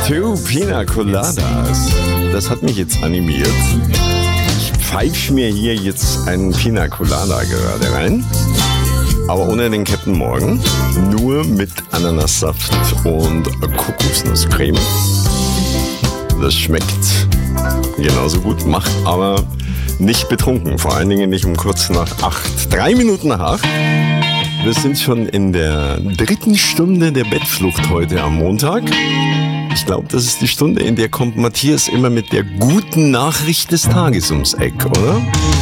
Two Pina Coladas. Das hat mich jetzt animiert. Ich pfeife mir hier jetzt einen Pina Colada gerade rein. Aber ohne den Captain Morgan. Nur mit Ananassaft und Kokosnusscreme. Das schmeckt genauso gut, macht aber nicht betrunken. Vor allen Dingen nicht um kurz nach 8. 3 Minuten nach 8. Wir sind schon in der 3. Stunde der Bettflucht heute am Montag. Ich glaube, das ist die Stunde, in der kommt Matthias immer mit der guten Nachricht des Tages ums Eck, oder?